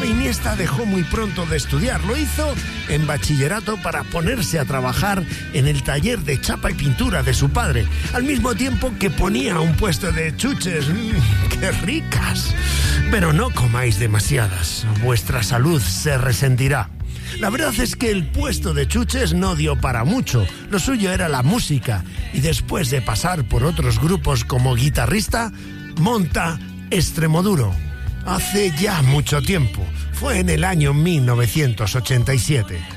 Iniesta dejó muy pronto de estudiar. Lo hizo en bachillerato para ponerse a trabajar en el taller de chapa y pintura de su padre, al mismo tiempo que ponía un puesto de chuches. ¡Qué ricas! Pero no comáis demasiadas, vuestra salud se resentirá. La verdad es que el puesto de chuches no dio para mucho. Lo suyo era la música, y después de pasar por otros grupos como guitarrista, monta Extremoduro. Hace ya mucho tiempo. Fue en el año 1987.